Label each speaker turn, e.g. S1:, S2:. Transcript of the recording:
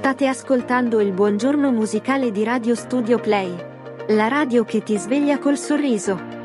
S1: State ascoltando il buongiorno musicale di Radio Studio Play. La radio che ti sveglia col sorriso.